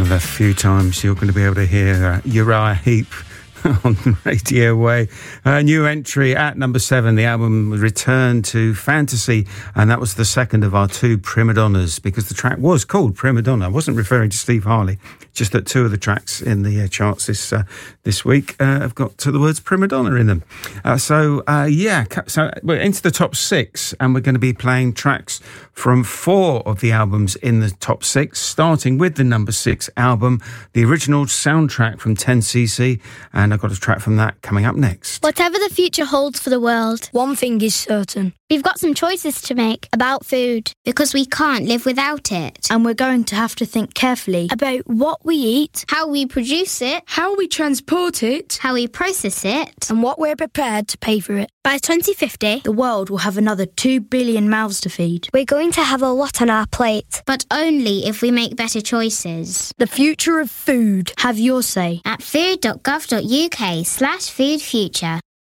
of the few times you're going to be able to hear Uriah Heep on Radio Way. New entry at number 7, the album Return to Fantasy, and that was the second of our 2 prima donnas, because the track was called Prima Donna. I wasn't referring to Steve Harley, just that 2 of the tracks in the charts this week have got the words prima donna in them. So we're into the top 6, and we're going to be playing tracks from 4 of the albums in the top 6, starting with the number 6 album, the original soundtrack from 10cc, and I've got a track from that coming up next. Whatever the future holds for the world, one thing is certain. We've got some choices to make about food, because we can't live without it. And we're going to have to think carefully about what we eat, how we produce it, how we transport it, how we process it, and what we're prepared to pay for it. By 2050, the world will have another 2 billion mouths to feed. We're going to have a lot on our plate. But only if we make better choices. The future of food. Have your say at food.gov.uk/foodfuture.